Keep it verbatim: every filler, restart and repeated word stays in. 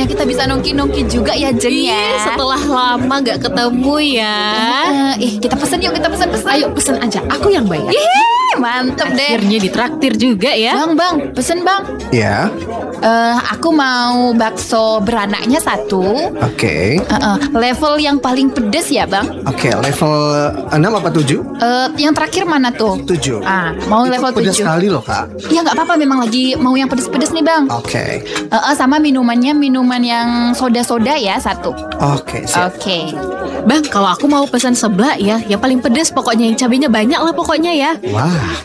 akhirnya kita bisa nongki-nongki juga ya Jeng ya. Ih, setelah lama gak ketemu ya. Eh, ih, kita pesen yuk, kita pesen-pesen. Ayo pesen aja, aku yang bayar. Ih, mantep deh. Akhirnya ditraktir juga ya. Bang, bang, pesen bang. Ya, Eh, aku mau bakso beranaknya satu. oke. Eh, eh, level yang paling pedes ya bang. Oke, level enam apa tujuh? Eh, yang terakhir mana tuh? tujuh. Ah, mau Itu level pedas tujuh. sekali loh, Kak. Ya nggak apa-apa, memang lagi mau yang pedes-pedes nih bang. Oke. Eh, eh, sama minumannya minuman yang soda-soda ya satu. Oke, siap. Oke. Bang, kalau aku mau pesan seblak ya, yang paling pedes pokoknya, yang cabenya banyak lah pokoknya ya. Wah,